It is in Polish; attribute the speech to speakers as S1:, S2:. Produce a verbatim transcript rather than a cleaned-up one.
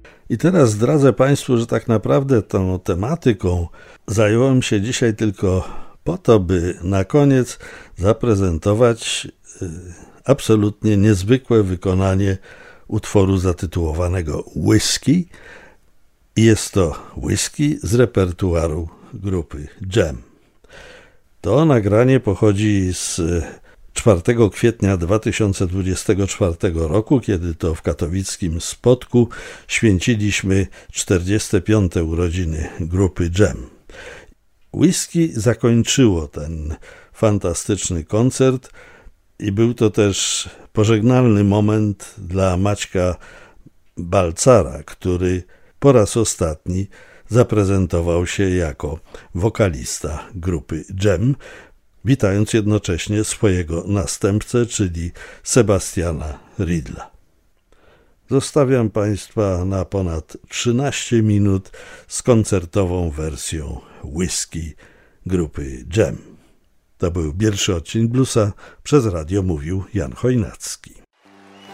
S1: I teraz zdradzę Państwu, że tak naprawdę tą tematyką zająłem się dzisiaj tylko po to, by na koniec zaprezentować absolutnie niezwykłe wykonanie utworu zatytułowanego Whisky. I jest to whisky z repertuaru grupy Jam. To nagranie pochodzi z czwartego kwietnia dwa tysiące dwudziestego czwartego roku, kiedy to w katowickim Spodku święciliśmy czterdzieste piąte urodziny grupy Jam. Whisky zakończyło ten fantastyczny koncert i był to też pożegnalny moment dla Maćka Balcara, który po raz ostatni zaprezentował się jako wokalista grupy Jam, witając jednocześnie swojego następcę, czyli Sebastiana Riedla. Zostawiam Państwa na ponad trzynaście minut z koncertową wersją Whisky grupy Jam. To był pierwszy odcinek Bluesa, przez radio mówił Jan Chojnacki.